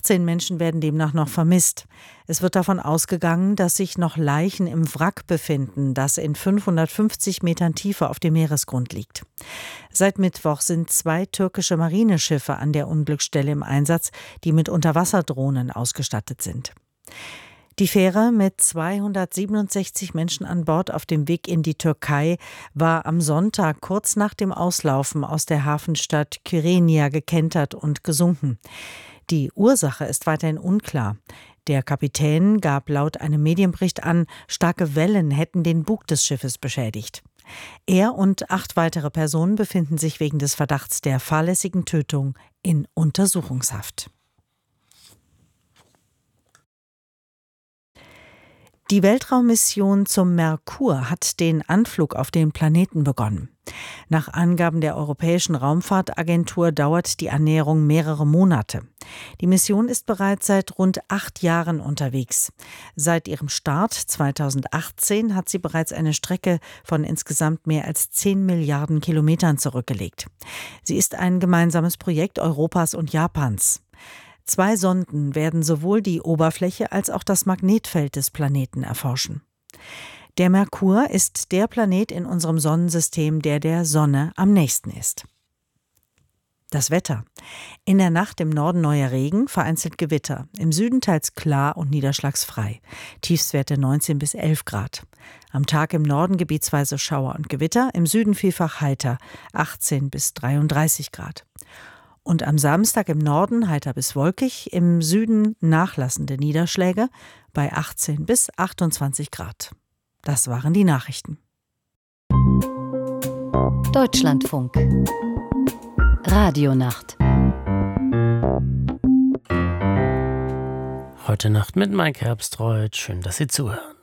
18 Menschen werden demnach noch vermisst. Es wird davon ausgegangen, dass sich noch Leichen im Wrack befinden, das in 550 Metern Tiefe auf dem Meeresgrund liegt. Seit Mittwoch sind 2 türkische Marineschiffe an der Unglücksstelle im Einsatz, die mit Unterwasserdrohnen ausgestattet sind. Die Fähre mit 267 Menschen an Bord auf dem Weg in die Türkei war am Sonntag kurz nach dem Auslaufen aus der Hafenstadt Kyrenia gekentert und gesunken. Die Ursache ist weiterhin unklar. Der Kapitän gab laut einem Medienbericht an, starke Wellen hätten den Bug des Schiffes beschädigt. Er und 8 weitere Personen befinden sich wegen des Verdachts der fahrlässigen Tötung in Untersuchungshaft. Die Weltraummission zum Merkur hat den Anflug auf den Planeten begonnen. Nach Angaben der Europäischen Raumfahrtagentur dauert die Annäherung mehrere Monate. Die Mission ist bereits seit rund 8 Jahren unterwegs. Seit ihrem Start 2018 hat sie bereits eine Strecke von insgesamt mehr als 10 Milliarden Kilometern zurückgelegt. Sie ist ein gemeinsames Projekt Europas und Japans. 2 Sonden werden sowohl die Oberfläche als auch das Magnetfeld des Planeten erforschen. Der Merkur ist der Planet in unserem Sonnensystem, der der Sonne am nächsten ist. Das Wetter. In der Nacht im Norden neuer Regen, vereinzelt Gewitter. Im Süden teils klar und niederschlagsfrei. Tiefstwerte 19 bis 11 Grad. Am Tag im Norden gebietsweise Schauer und Gewitter, im Süden vielfach heiter, 18 bis 33 Grad. Und am Samstag im Norden heiter bis wolkig, im Süden nachlassende Niederschläge bei 18 bis 28 Grad. Das waren die Nachrichten. Deutschlandfunk. Radionacht. Heute Nacht mit Mike Herbstreuth. Schön, dass Sie zuhören.